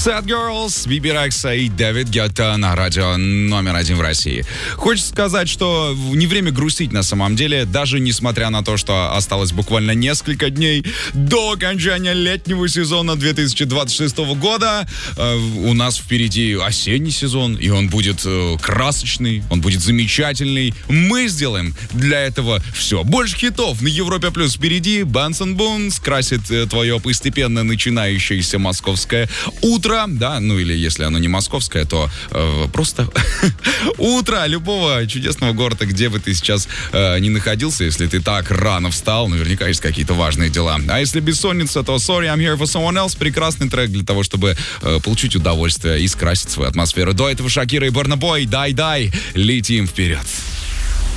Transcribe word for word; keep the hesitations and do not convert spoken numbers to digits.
Sad Girls, Биби Рекса и Дэвид Гетта на радио номер один в России. Хочется сказать, что не время грустить на самом деле, даже несмотря на то, что осталось буквально несколько дней до окончания летнего сезона две тысячи двадцать шестого года. Э, у нас впереди осенний сезон, и он будет э, красочный, он будет замечательный. Мы сделаем для этого все. Больше хитов на Европе Плюс впереди. Bands and Boone скрасит э, твое постепенно начинающееся московское утро, да, ну или если оно не московское, то э, просто утро любого чудесного города, где бы ты сейчас э, не находился, если ты так рано встал, наверняка есть какие-то важные дела. А если бессонница, то Sorry, I'm Here for Someone Else, прекрасный трек для того, чтобы э, получить удовольствие и скрасить свою атмосферу. До этого Шакира и Бурна Бой, дай-дай, летим вперед.